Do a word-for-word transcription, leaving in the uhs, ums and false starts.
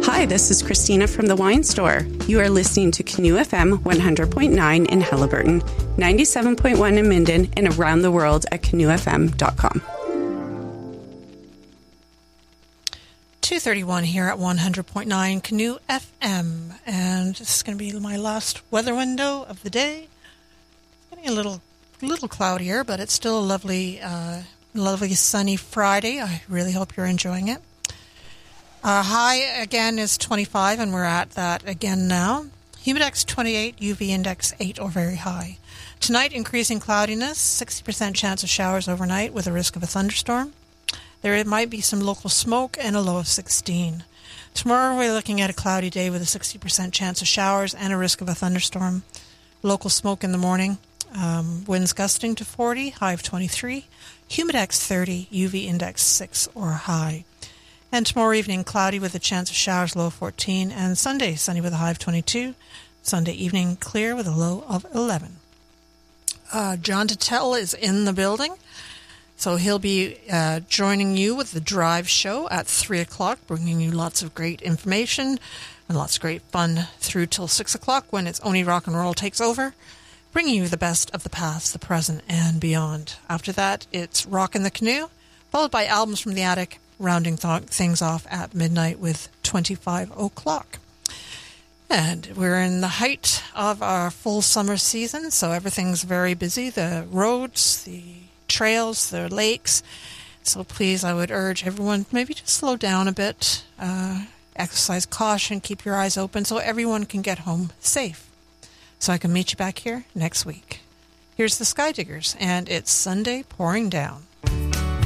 Hi, this is Christina from the Wine Store. You are listening to Canoe F M one hundred point nine in Haliburton, ninety-seven point one in Minden, and around the world at canoe f m dot com. two thirty-one here at one hundred point nine Canoe F M, and this is going to be my last weather window of the day. It's getting a little little cloudier, but it's still a lovely, uh, lovely sunny Friday. I really hope you're enjoying it. Our high again is twenty-five, and we're at that again now. Humidex twenty-eight, U V index eight or very high. Tonight, increasing cloudiness, sixty percent chance of showers overnight with a risk of a thunderstorm. There might be some local smoke and a low of sixteen. Tomorrow we're looking at a cloudy day with a sixty percent chance of showers and a risk of a thunderstorm. Local smoke in the morning. Um, winds gusting to forty, high of twenty-three. Humidex thirty, U V index six or high. And tomorrow evening cloudy with a chance of showers, low of fourteen. And Sunday sunny with a high of twenty-two. Sunday evening clear with a low of eleven. Uh, John Tuttle is in the building. So he'll be uh, joining you with the Drive Show at three o'clock, bringing you lots of great information and lots of great fun through till six o'clock when it's Only Rock and Roll takes over, bringing you the best of the past, the present, and beyond. After that, it's Rock in the Canoe, followed by Albums from the Attic, rounding th- things off at midnight with twenty-five o'clock. And we're in the height of our full summer season, so everything's very busy. The roads, the trails, the lakes. So please, I would urge everyone maybe just slow down a bit, uh, exercise caution, keep your eyes open so everyone can get home safe. So I can meet you back here next week. Here's the Sky Diggers, and it's Sunday Pouring Down.